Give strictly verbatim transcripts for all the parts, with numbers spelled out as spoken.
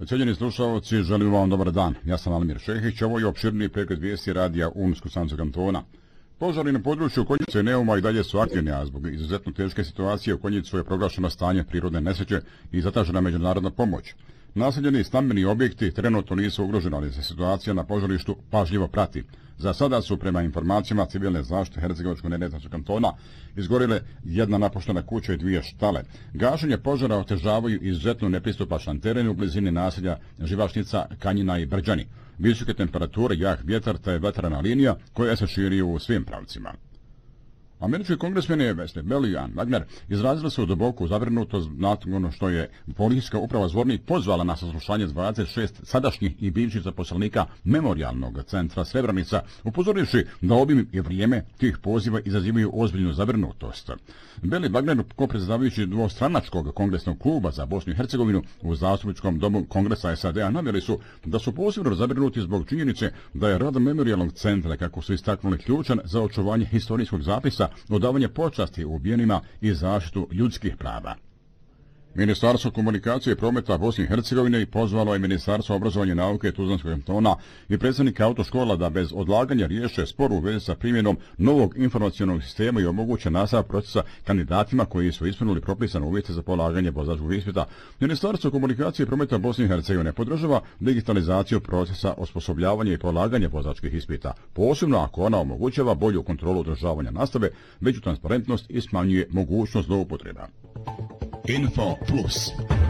Cijenjeni slušalci, želim vam dobar dan. Ja sam Almir Šehić, ovo je opširni pregled vijesti radija Unsko-Sanskog kantona. Požari na području Konjice i Neuma i dalje su aktivni, a zbog izuzetno teške situacije u Konjicu je proglašeno stanje prirodne nesreće i zatražena međunarodna pomoć. Naseljeni stambeni objekti trenutno nisu ugroženi, ali se situacija na požarištu pažljivo prati. Za sada su, prema informacijama civilne zaštite Hercegovačko-neretvanskog kantona, izgorile jedna napuštena kuća i dvije štale. Gašenje požara otežavaju izuzetno nepristupačan teren u blizini naselja Živašnica, Kanjina i Brđani. Visoke temperature, jak vjetar te vetrana linija koja se širi u svim pravcima. Američki kongresmeni Wesley Bell i Ann Wagner izrazili su duboku zabrinutost nakon što je policijska uprava Zvornik pozvala na saslušanje dvadeset šest sadašnjih i bivših zaposlenika Memorijalnog centra Srebrenica, upozorivši da obim i vrijeme tih poziva izazivaju ozbiljnu zabrinutost. Bell i Wagner, kopredstavljajući dvostranačkog kongresnog kluba za Bosnu i Hercegovinu u zastupničkom domu Kongresa S A D-a, naveli su da su posebno zabrinuti zbog činjenice da je rad Memorijalnog centra, kako su istaknuli, ključan za očuvanje historijskog zapisa, odavanje počasti ubijenima i zaštitu ljudskih prava. Ministarstvo komunikacije i prometa Bosne i Hercegovine pozvalo je Ministarstvo obrazovanja i nauke Tuzlanskog kantona i predsjednika autoškola da bez odlaganja riješe spor u vezi sa primjenom novog informacionog sistema i omoguće nastavak procesa kandidatima koji su ispunili propisane uvjete za polaganje vozačkog ispita. Ministarstvo komunikacije i prometa Bosne i Hercegovine podržava digitalizaciju procesa osposobljavanja i polaganja vozačkih ispita, posebno ako ona omogućava bolju kontrolu održavanja nastave, veću transparentnost i smanjuje mogućnost zloupotreba. Info Plus.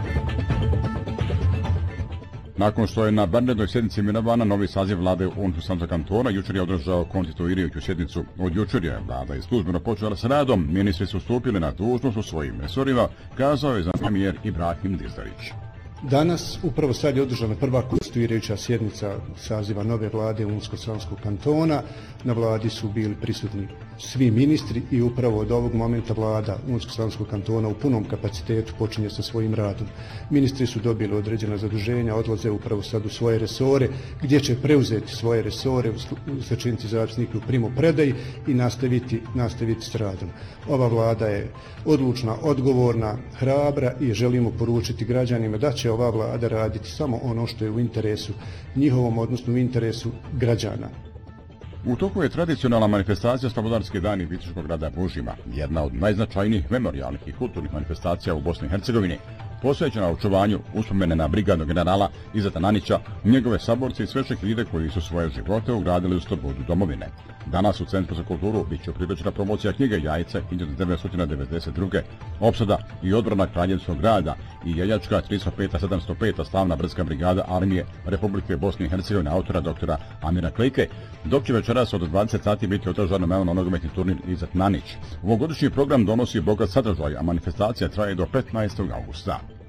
Nakon što je na vanrednoj sjednici imenovana novi saziv vlade Unsko-Sanskog kantona, jučer je održao konstituirajuću sjednicu. Od jučer je vlada i službeno počela s radom, ministri su stupili na dužnost u svojim resorima, kazao je za premijer Ibrahim Dizdarić. Danas, upravo sad je održana prva konstituirajuća sjednica saziva nove vlade Unsko-Sanskog kantona. Na vladi su bili prisutni svi ministri i upravo od ovog momenta vlada Unsko-Sanskog kantona u punom kapacitetu počinje sa svojim radom. Ministri su dobili određena zaduženja, odlaze upravo sad u svoje resore, gdje će preuzeti svoje resore u sačinci zapisnika u primopredaji i nastaviti, nastaviti s radom. Ova vlada je odlučna, odgovorna, hrabra i želimo poručiti građanima da će ova vlada raditi samo ono što je u interesu njihovom, odnosno u interesu građana. U toku je tradicionalna manifestacija Slobodarski dani Viteškog grada Bužima, jedna od najznačajnijih memorijalnih i kulturnih manifestacija u Bosni i Hercegovini, posvećena očuvanju uspomene na brigadnog generala Izeta Nanića, njegove saborce i sve ljude koji su svoje živote ugradili u slobodu domovine. Danas u Centru za kulturu bit će priređena promocija knjige Jajce hiljadu devetsto devedeset druge. opsada i odbrana Kraljevskog grada i Jeljačka tristo peta sedamsto peta slavna brdska brigada Armije Republike Bosne i Hercegovine autora doktora Amira Klejke, dok će večeras od dvadeset sati biti održan nogometni turnir Izet Nanić. Ovogodišnji program donosi bogat sadržaj, a manifestacija traje do petnaestog augusta.